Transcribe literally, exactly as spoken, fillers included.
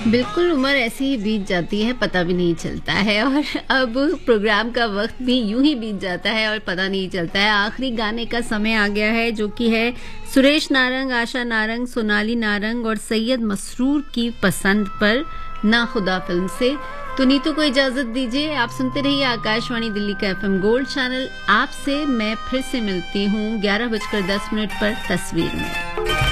बिल्कुल, उम्र ऐसी ही बीत जाती है, पता भी नहीं चलता है। और अब प्रोग्राम का वक्त भी यूं ही बीत जाता है और पता नहीं चलता है। आखिरी गाने का समय आ गया है, जो कि है सुरेश नारंग, आशा नारंग, सोनाली नारंग और सैयद मसरूर की पसंद पर ना खुदा फिल्म से। तो नीतू को इजाजत दीजिए। आप सुनते रहिए आकाशवाणी दिल्ली का एफएम गोल्ड चैनल। आपसे मैं फिर से मिलती हूँ ग्यारह बजकर दस मिनट पर तस्वीर में।